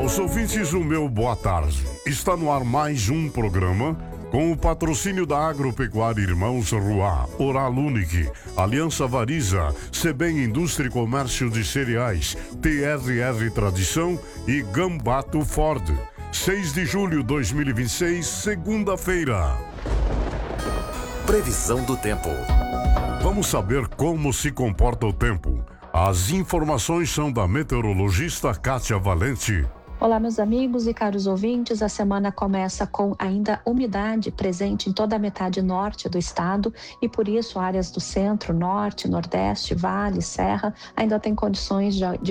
Caros ouvintes, o meu boa tarde. Está no ar mais um programa com o patrocínio da Agropecuária Irmãos Ruá, Oral Unique, Aliança Variza, Sebem Indústria e Comércio de Cereais, TRR Tradição e Gambato Ford. 6 de julho de 2026, segunda-feira. Previsão do tempo. Vamos saber como se comporta o tempo. As informações são da meteorologista Kátia Valente. Olá, meus amigos e caros ouvintes. A semana começa com ainda umidade presente em toda a metade norte do estado e, por isso, áreas do centro, norte, nordeste, vale, serra ainda têm condições de